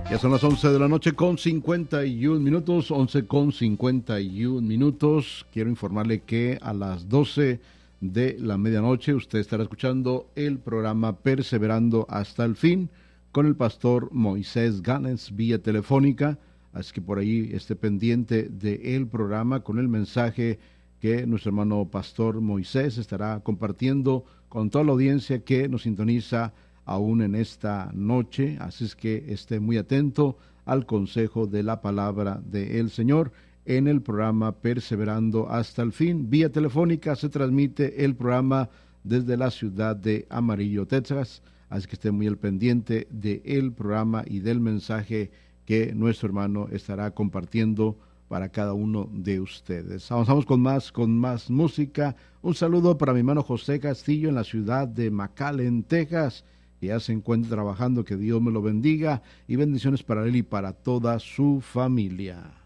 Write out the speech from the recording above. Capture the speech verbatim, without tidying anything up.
Ya son las once de la noche con cincuenta y un minutos, once con cincuenta y un minutos. Quiero informarle que a las doce de la medianoche usted estará escuchando el programa Perseverando hasta el fin con el pastor Moisés Gámez vía telefónica. Así que por ahí esté pendiente del programa con el mensaje que nuestro hermano pastor Moisés estará compartiendo con toda la audiencia que nos sintoniza aún en esta noche. Así es que esté muy atento al consejo de la palabra del Señor en el programa Perseverando hasta el fin. Vía telefónica se transmite el programa desde la ciudad de Amarillo, Texas. Así que esté muy al pendiente del programa y del mensaje que nuestro hermano estará compartiendo para cada uno de ustedes. Avanzamos con más, con más música. Un saludo para mi hermano José Castillo en la ciudad de McAllen, Texas, que ya se encuentra trabajando. Que Dios me lo bendiga y bendiciones para él y para toda su familia.